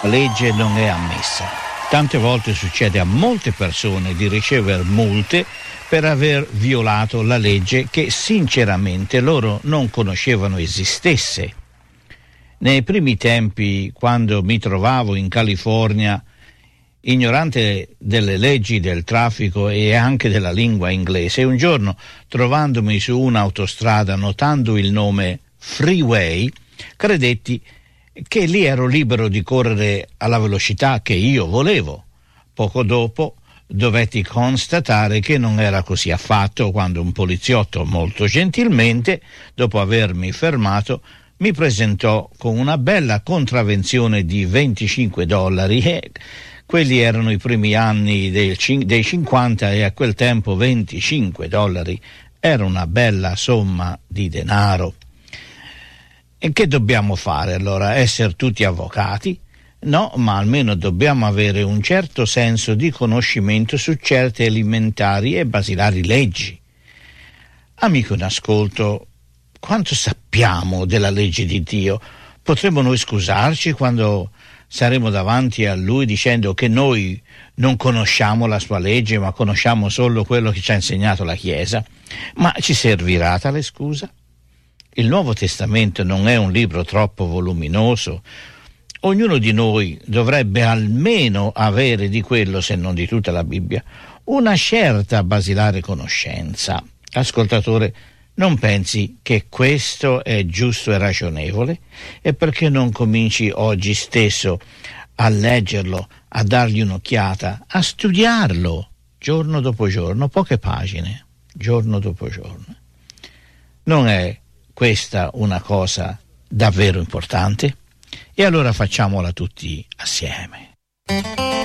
legge non è ammessa. Tante volte succede a molte persone di ricevere multe per aver violato la legge che sinceramente loro non conoscevano esistesse. Nei primi tempi, quando mi trovavo in California, ignorante delle leggi del traffico e anche della lingua inglese, un giorno, trovandomi su un'autostrada, notando il nome Freeway, credetti che lì ero libero di correre alla velocità che io volevo. Poco dopo dovetti constatare che non era così affatto quando un poliziotto molto gentilmente, dopo avermi fermato, mi presentò con una bella contravvenzione di $25 e quelli erano i primi anni dei 50 e a quel tempo $25 era una bella somma di denaro. E che dobbiamo fare allora? Essere tutti avvocati? No, ma almeno dobbiamo avere un certo senso di conoscimento su certe elementari e basilari leggi. Amico in ascolto, quanto sappiamo della legge di Dio? Potremmo noi scusarci quando saremo davanti a Lui dicendo che noi non conosciamo la sua legge, ma conosciamo solo quello che ci ha insegnato la Chiesa? Ma ci servirà tale scusa? Il Nuovo Testamento non è un libro troppo voluminoso. Ognuno di noi dovrebbe almeno avere di quello, se non di tutta la Bibbia, una certa basilare conoscenza. Ascoltatore, non pensi che questo è giusto e ragionevole? E perché non cominci oggi stesso a leggerlo, a dargli un'occhiata, a studiarlo giorno dopo giorno, poche pagine, giorno dopo giorno? Non è questa una cosa davvero importante? E allora facciamola tutti assieme.